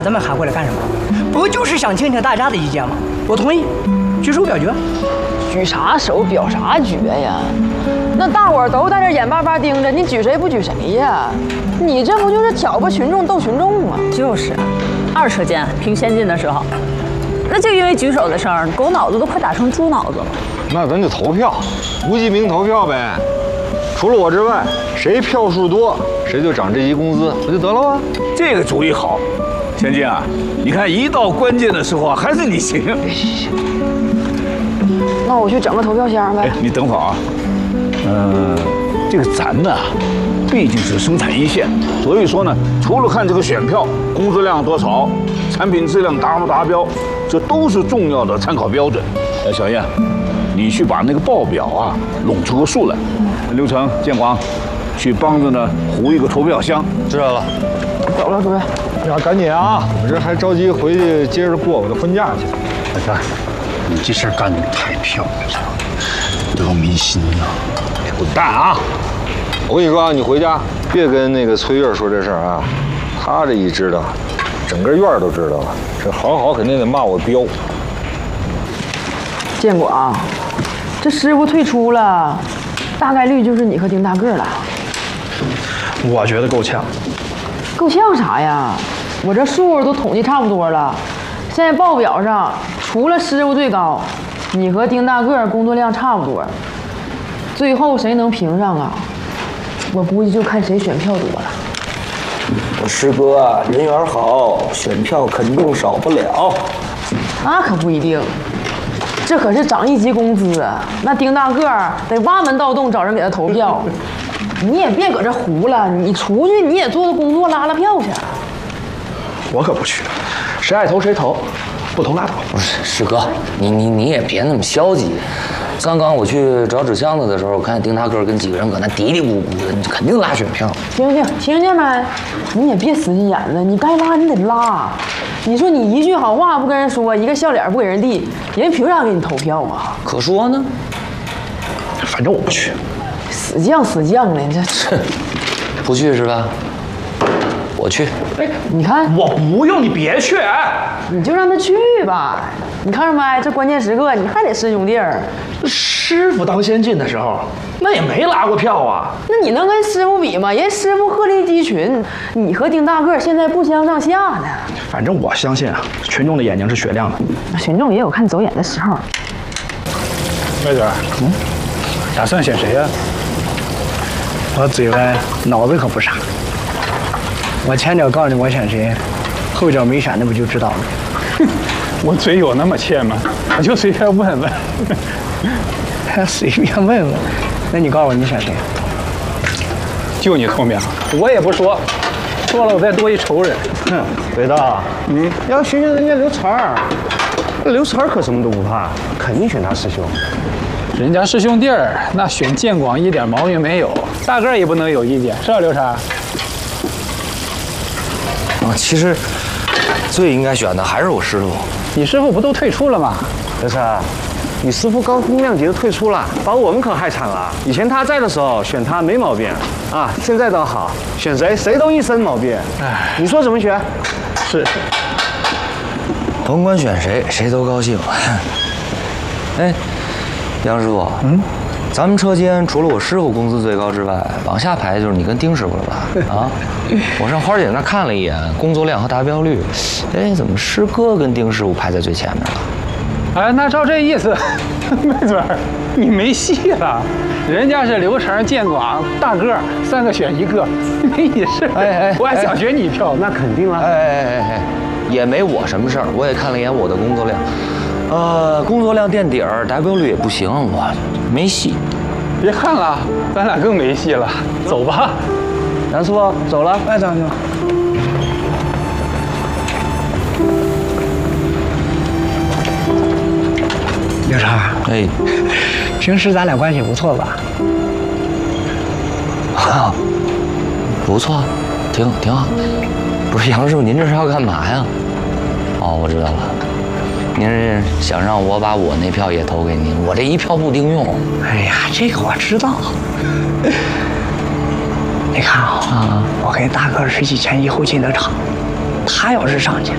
咱们喊过来干什么？不就是想听听大家的意见吗？我同意，举手表决。 举啥手表啥决呀？那大伙儿都在这眼巴巴盯着，你举谁不举谁呀？你这不就是挑拨群众斗群众吗？ 就是，2车间评先进的时候，那就因为举手的事儿，狗脑子都快打成猪脑子了。 那咱就投票，无记名投票呗。除了我之外，谁票数多，谁就涨这级工资，不就得了吗？ 这个主意好，千金啊，你看一到关键的时候啊，还是你行。 那我去整个投票箱呗。 哎，你等会儿啊，这个咱呢，毕竟是生产一线，所以说呢，除了看这个选票工资量多少，产品质量达不达标，这都是重要的参考标准。小燕，你去把那个报表啊拢出个数来。刘成、建广，去帮着呢糊一个投票箱。 知道了。 走了，主任。 呀，赶紧啊！我这还着急回去接着过我的婚假去。 大哥，你这事儿干得太漂亮了，得民心呐！ 滚蛋啊！ 我跟你说啊，你回家别跟那个崔月说这事儿啊，他这一知道，整个院儿都知道了。这好好肯定得骂我彪。 建广，这师傅退出了，大概率就是你和丁大个了。 我觉得够呛。 够呛啥呀？我这数都统计差不多了，现在报表上除了师傅最高，你和丁大个工作量差不多，最后谁能评上啊？我估计就看谁选票多了。 我师哥啊，人缘好，选票肯定少不了。 那可不一定，这可是涨1级工资啊！那丁大个得挖门盗洞找人给他投票。你也别搁这胡了，你出去你也做做工作，拉拉票去。 我可不去，谁爱投谁投，不投拉倒。 不是师哥，你也别那么消极。刚刚我去找纸箱子的时候，我看见丁大个跟几个人搁那嘀嘀咕咕的，你肯定拉选票。 听见没？你也别死心眼子，你该拉你得拉。你说你一句好话不跟人说，一个笑脸不给人递，人凭啥给你投票啊？ 可说呢。 反正我不去。 死犟的，这不去是吧？我去。 哎，你看我不用，你别去。 你就让他去吧。你看着没？这关键时刻你还得师兄弟儿。 师傅当先进的时候，那也没拉过票啊。 那你能跟师傅比吗？人师傅鹤立鸡群，你和丁大个现在不相上下呢。 反正我相信啊，群众的眼睛是雪亮的。 群众也有看走眼的时候。 麦子，打算选谁呀？ 我嘴巴脑子可不傻，我前脚告诉你我选谁，后脚没选那不就知道了？ 我嘴有那么欠吗？我就随便问问。 还随便问问，那你告诉我你选谁？ 就你聪明，我也不说，说了我再多一仇人。 哼，北道，要学学人家刘成儿，刘成儿可什么都不怕，肯定选他师兄。 人家师兄弟儿，那选建广一点毛病没有，大个儿也不能有意见，是吧，刘成？ 其实最应该选的还是我师傅。 你师傅不都退出了吗？ 刘成，你师傅高风亮节的退出了，把我们可害惨了。以前他在的时候选他没毛病啊，现在倒好，选谁都一身毛病。哎，你说怎么选？ 是。 甭管选谁，谁都高兴。哎，杨师傅，咱们车间除了我师傅工资最高之外，往下排就是你跟丁师傅了吧？啊，我上花姐那看了一眼工作量和达标率，哎，怎么师哥跟丁师傅排在最前面了？ 哎，那照这意思，妹子儿，你没戏了。人家是刘成、建广、大个3个选1个，你是我还想选你一票， 那肯定了。 也没我什么事儿，我也看了一眼我的工作量。工作量垫底儿，达标率也不行，我没戏。 别看了，咱俩更没戏了。走吧， 杨师傅走了。 哎，等。刘成， 哎， 平时咱俩关系不错吧？ 啊，不错，挺好。不是杨师傅，您这是要干嘛呀？哦，我知道了。您是想让我把我那票也投给您？我这一票不顶用。 哎呀，这个我知道。你看啊，我跟大个是一前一后进的场，他要是上去，